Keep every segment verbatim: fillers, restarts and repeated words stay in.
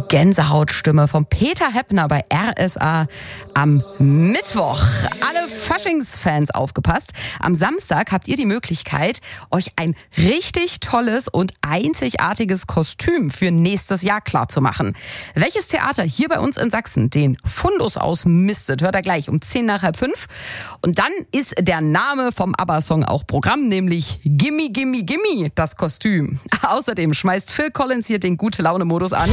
Gänsehautstimme von Peter Heppner bei R S A am Mittwoch. Alle Faschingsfans aufgepasst. Am Samstag habt ihr die Möglichkeit, euch ein richtig tolles und einzigartiges Kostüm für nächstes Jahr klarzumachen. Welches Theater hier bei uns in Sachsen den Fundus ausmistet, hört ihr gleich um zehn nach halb fünf. Und dann ist der Name vom ABBA-Song auch Programm, nämlich Gimme, Gimme, Gimme, das Kostüm. Außerdem schmeißt Phil Collins hier den Gute-Laune-Modus an.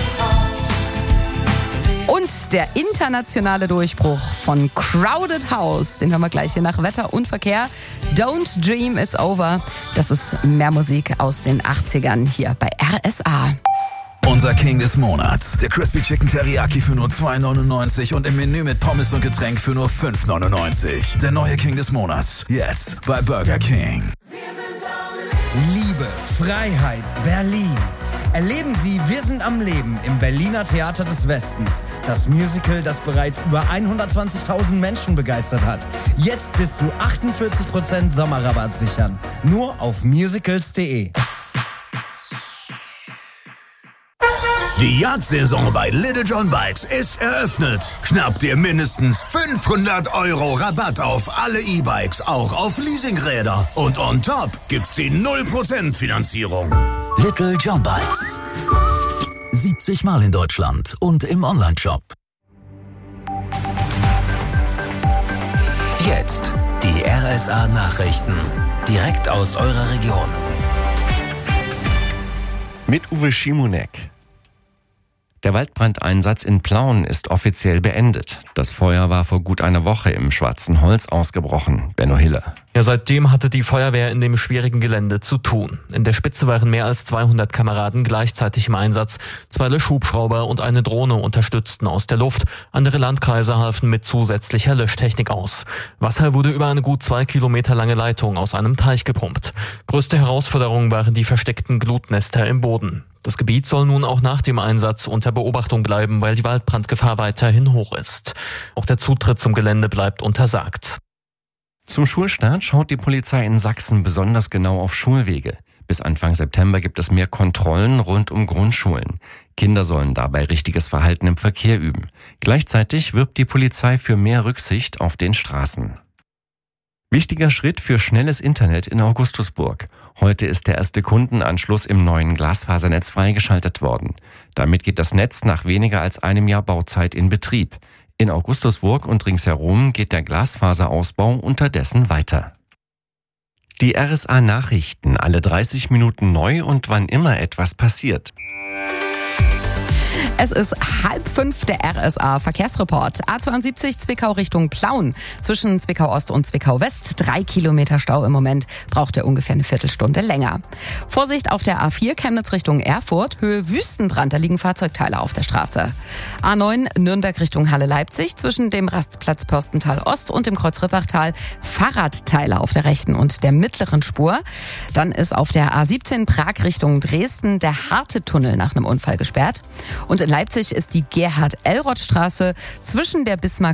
Und der internationale Durchbruch von Crowded House, den hören wir gleich hier nach Wetter und Verkehr. Don't Dream It's Over. Das ist mehr Musik aus den achtzigern hier bei R S A. Unser King des Monats, der Crispy Chicken Teriyaki für nur zwei neunundneunzig und im Menü mit Pommes und Getränk für nur fünf neunundneunzig. Der neue King des Monats, jetzt bei Burger King. Liebe, Freiheit, Berlin. Erleben Sie Wir sind am Leben im Berliner Theater des Westens. Das Musical, das bereits über hundertzwanzigtausend Menschen begeistert hat. Jetzt bis zu achtundvierzig Prozent Sommerrabatt sichern. Nur auf musicals punkt de. Die Jagdsaison bei Little John Bikes ist eröffnet. Schnapp dir mindestens fünfhundert Euro Rabatt auf alle E-Bikes, auch auf Leasingräder. Und on top gibt's die null Prozent Finanzierung. Little John Bikes. siebzig Mal in Deutschland und im Onlineshop. Jetzt die R S A Nachrichten. Direkt aus eurer Region. Mit Uwe Schimonek. Der Waldbrandeinsatz in Plauen ist offiziell beendet. Das Feuer war vor gut einer Woche im Schwarzen Holz ausgebrochen. Benno Hille. Ja, seitdem hatte die Feuerwehr in dem schwierigen Gelände zu tun. In der Spitze waren mehr als zweihundert Kameraden gleichzeitig im Einsatz. Zwei Löschhubschrauber und eine Drohne unterstützten aus der Luft. Andere Landkreise halfen mit zusätzlicher Löschtechnik aus. Wasser wurde über eine gut zwei Kilometer lange Leitung aus einem Teich gepumpt. Größte Herausforderung waren die versteckten Glutnester im Boden. Das Gebiet soll nun auch nach dem Einsatz unter Beobachtung bleiben, weil die Waldbrandgefahr weiterhin hoch ist. Auch der Zutritt zum Gelände bleibt untersagt. Zum Schulstart schaut die Polizei in Sachsen besonders genau auf Schulwege. Bis Anfang September gibt es mehr Kontrollen rund um Grundschulen. Kinder sollen dabei richtiges Verhalten im Verkehr üben. Gleichzeitig wirbt die Polizei für mehr Rücksicht auf den Straßen. Wichtiger Schritt für schnelles Internet in Augustusburg. Heute ist der erste Kundenanschluss im neuen Glasfasernetz freigeschaltet worden. Damit geht das Netz nach weniger als einem Jahr Bauzeit in Betrieb. In Augustusburg und ringsherum geht der Glasfaserausbau unterdessen weiter. Die R S A Nachrichten, alle dreißig Minuten neu und wann immer etwas passiert. Es ist halb fünf, der R S A Verkehrsreport. A zweiundsiebzig Zwickau Richtung Plauen. Zwischen Zwickau Ost und Zwickau West. Drei Kilometer Stau im Moment. Braucht er ungefähr eine Viertelstunde länger. Vorsicht auf der A vier Chemnitz Richtung Erfurt. Höhe Wüstenbrand. Da liegen Fahrzeugteile auf der Straße. A neun Nürnberg Richtung Halle Leipzig. Zwischen dem Rastplatz Pörstental Ost und dem Kreuz Rippachtal Fahrradteile auf der rechten und der mittleren Spur. Dann ist auf der A siebzehn Prag Richtung Dresden der Harte-Tunnel nach einem Unfall gesperrt. Und in Leipzig ist die Gerhard-Elroth-Straße zwischen der Bismarck